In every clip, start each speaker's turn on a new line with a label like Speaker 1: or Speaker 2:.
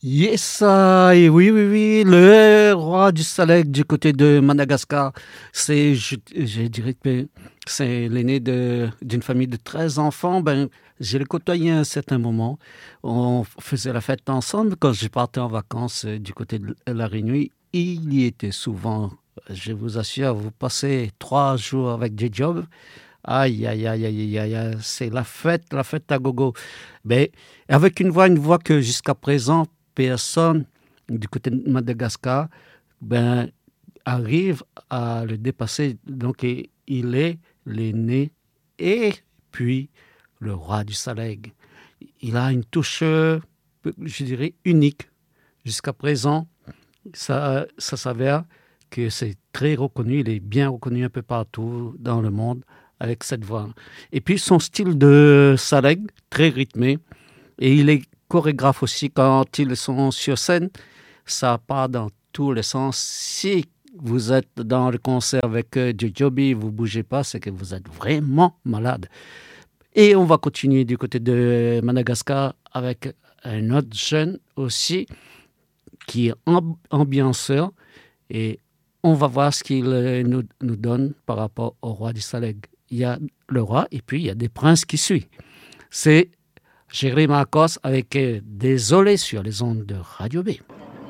Speaker 1: Yes, et oui, oui, oui, le roi du Salek du côté de Madagascar, je dirais que c'est l'aîné d'une famille de 13 enfants. Ben, je l'ai côtoyé à un certain moment. On faisait la fête ensemble quand je partais en vacances du côté de la Réunion. Il y était souvent. Je vous assure, vous passez 3 jours avec des jobs. Aïe, aïe, aïe, aïe, aïe, aïe, c'est la fête à gogo. Mais avec une voix que jusqu'à présent, personne du côté de Madagascar ben, arrive à le dépasser. Donc, il est l'aîné et puis le roi du Saleg. Il a une touche, je dirais, unique. Jusqu'à présent, ça s'avère que c'est très reconnu, il est bien reconnu un peu partout dans le monde avec cette voix. Et puis son style de Saleg, très rythmé, et il est chorégraphe aussi quand ils sont sur scène, ça part dans tous les sens. Si vous êtes dans le concert avec Joby, vous ne bougez pas, c'est que vous êtes vraiment malade. Et on va continuer du côté de Madagascar avec un autre jeune aussi qui est ambianceur et on va voir ce qu'il nous donne par rapport au roi du Saleg. Il y a le roi et puis il y a des princes qui suivent. C'est Jérémy Marcos avec Désolé sur les ondes de Radio B.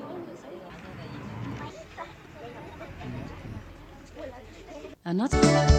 Speaker 2: Un autre